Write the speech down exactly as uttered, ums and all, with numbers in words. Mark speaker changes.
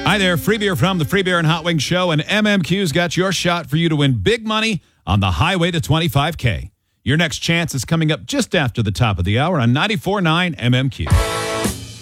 Speaker 1: Hi there, Free Beer from the Free Beer and Hot Wings Show, and M M Q's got your shot for you to win big money on the highway to twenty-five K. Your next chance is coming up just after the top of the hour on ninety-four point nine M M Q.